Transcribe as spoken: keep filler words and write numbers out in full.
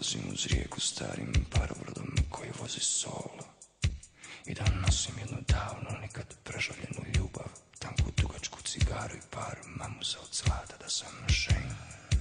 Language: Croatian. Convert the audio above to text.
Prolazim uz rijeku starim parobrodom koji vozi solo. I da nosim jednu davnu, nikad prežaljenu ljubav, tanku dugačku cigaru i par mamuza od zlata da sam ženjen.